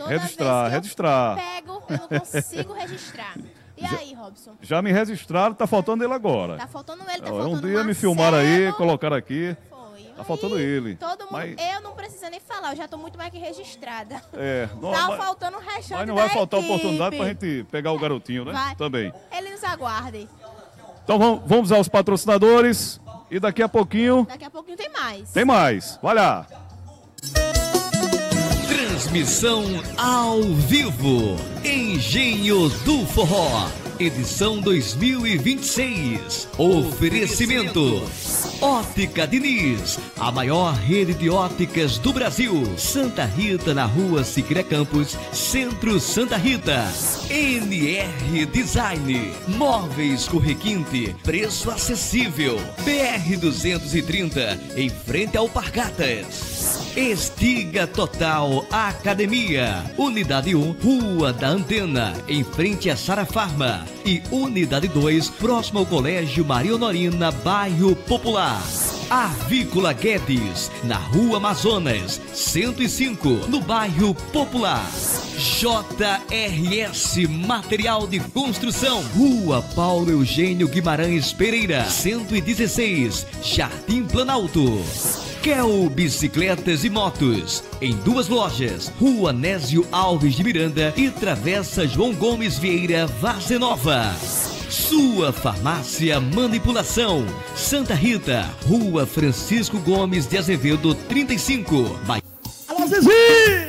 Registrar. Pego, eu não consigo registrar. E aí, Robson? Já me registraram, tá faltando ele agora. Tá faltando ele, tá faltando um dia me filmaram aí, colocaram aqui. Foi. Tá faltando ele. Todo mundo, eu não preciso nem falar, eu já tô muito mais que registrada. Não, tá faltando o restante mas não vai faltar equipe. Oportunidade pra gente pegar o garotinho, né? Vai. Também. Ele nos aguarde. Então vamos aos patrocinadores e daqui a pouquinho... Daqui a pouquinho tem mais. Tem mais, vai lá. Transmissão ao vivo, Engenho do Forró, edição 2026. Oferecimento Ótica Diniz, a maior rede de óticas do Brasil. Santa Rita, na rua Siqueira Campos, Centro Santa Rita. NR Design, móveis com requinte, preço acessível. BR 230, em frente ao Parcatas. Estiga Total Academia, Unidade 1, Rua da Antena, em frente a Sara Farma. E Unidade 2, próximo ao Colégio Maria Honorina, bairro Popular. Avícola Guedes, na Rua Amazonas, 105, no bairro Popular. JRS Material de Construção, Rua Paulo Eugênio Guimarães Pereira, 116, Jardim Planalto. Kel Bicicletas e Motos, em 2 lojas, Rua Nésio Alves de Miranda e Travessa João Gomes Vieira, Várzea Nova. Sua Farmácia Manipulação, Santa Rita, Rua Francisco Gomes de Azevedo, 35. Alô, Zizi!